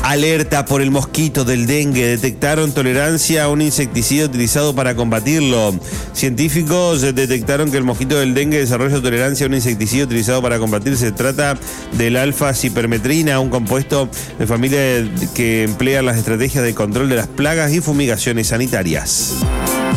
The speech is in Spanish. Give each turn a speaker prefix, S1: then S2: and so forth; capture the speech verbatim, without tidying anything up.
S1: Alerta por el mosquito del dengue. Detectaron tolerancia a un insecticida utilizado para combatirlo. Científicos detectaron que el mosquito del dengue desarrolla tolerancia a un insecticida utilizado para combatir. Se trata del alfa-cipermetrina, un compuesto de familia que emplea las estrategias de control de las plagas y fumigaciones sanitarias.